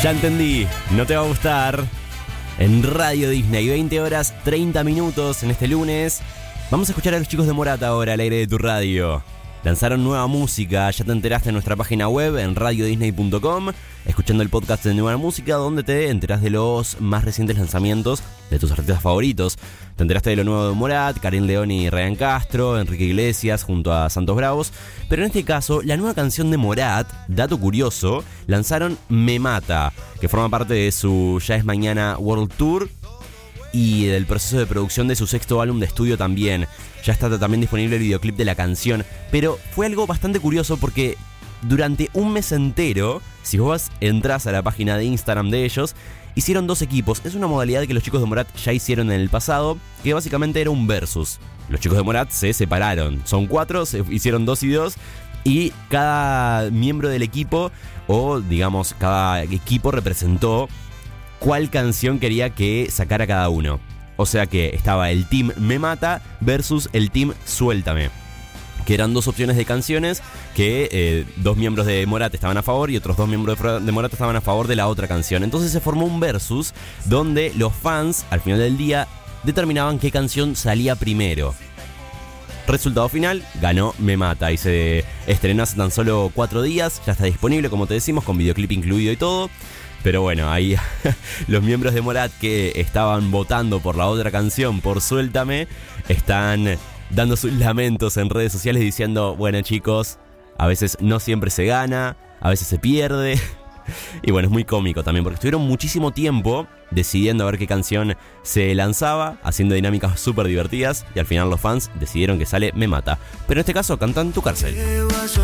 Ya entendí, no te va a gustar. En Radio Disney, 20 horas 30 minutos en este lunes. Vamos a escuchar a los chicos de Morat ahora al aire de tu radio. Lanzaron nueva música, ya te enteraste en nuestra página web en radiodisney.com, escuchando el podcast de Nueva Música, donde te enterás de los más recientes lanzamientos de tus artistas favoritos. Te enteraste de lo nuevo de Morat, Karin León y Ryan Castro, Enrique Iglesias junto a Santos Bravos. Pero en este caso, la nueva canción de Morat, dato curioso, lanzaron Me Mata, que forma parte de su Ya es Mañana World Tour y del proceso de producción de su sexto álbum de estudio también. Ya está también disponible el videoclip de la canción, pero fue algo bastante curioso porque durante un mes entero, si vos entrás a la página de Instagram de ellos, hicieron dos equipos. Es una modalidad que los chicos de Morat ya hicieron en el pasado, que básicamente era un versus. Los chicos de Morat se separaron, son 4, se hicieron 2 y 2, y cada miembro del equipo, o digamos cada equipo representó cuál canción quería que sacara cada uno. O sea que estaba el team Me Mata versus el team Suéltame, que eran dos opciones de canciones que 2 miembros de Morat estaban a favor y otros 2 miembros de Morat estaban a favor de la otra canción. Entonces se formó un versus donde los fans al final del día determinaban qué canción salía primero. Resultado final, ganó Me Mata y se estrenó hace tan solo 4 días. Ya está disponible, como te decimos, con videoclip incluido y todo. Pero bueno, ahí los miembros de Morat que estaban votando por la otra canción, por Suéltame, están dando sus lamentos en redes sociales diciendo: bueno, chicos, a veces no siempre se gana, a veces se pierde. Y bueno, es muy cómico también porque estuvieron muchísimo tiempo decidiendo a ver qué canción se lanzaba, haciendo dinámicas súper divertidas, y al final los fans decidieron que sale Me Mata. Pero en este caso cantan Tu Cárcel.